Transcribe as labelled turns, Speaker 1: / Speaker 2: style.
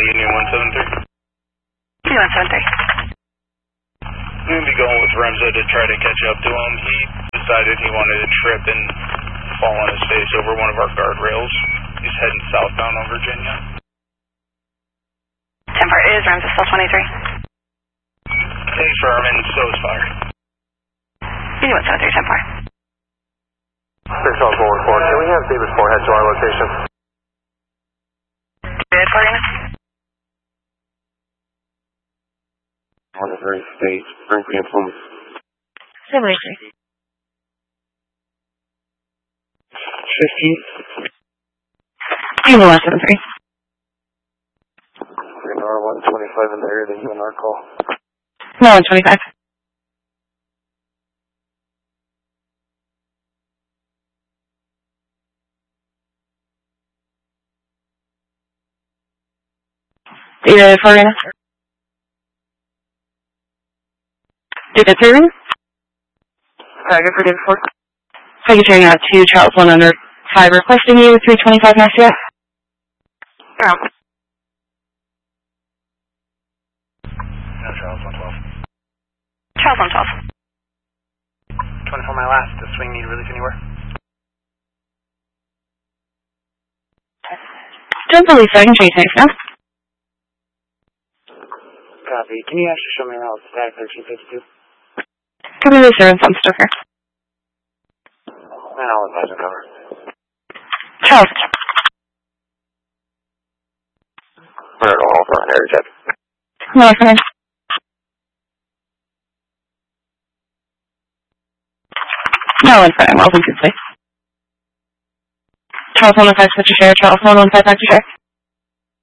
Speaker 1: Union 173.
Speaker 2: Union 173.
Speaker 1: I'm going to be going with Remza to try to catch up to him. He decided he wanted to trip and fall on his face over one of our guardrails. He's heading southbound on Virginia.
Speaker 2: 10-4, is Remza still 23?
Speaker 1: Hey, Sherman, so is Fire.
Speaker 2: Union 173, 10-4.
Speaker 3: 614, can we have David 4 head to our location?
Speaker 2: David 4 units?
Speaker 3: On the very state, frankly, influence.
Speaker 2: 783.
Speaker 3: 15.
Speaker 2: Union 173.
Speaker 3: UNR 125 in the area, the UNR call.
Speaker 2: No, 125. David 4 units? David 3 units? Good for David 4. How are you turning out to Charles 105 requesting you 325 Mass US?
Speaker 1: No, Charles 112.
Speaker 2: Charles 112.
Speaker 1: 24 my last. Does swing need release anywhere?
Speaker 2: Don't believe so. I can show you things now.
Speaker 3: Copy. Can you actually show me how it's stacked 1352?
Speaker 2: Copy the sir, and some stuff here.
Speaker 3: And I'll advise and cover.
Speaker 2: Charles.
Speaker 3: We're going all for an area check.
Speaker 2: No, it's fine. No, it's fine. Welcome to the place. Charles 105, switch your share. Charles 115, back to share.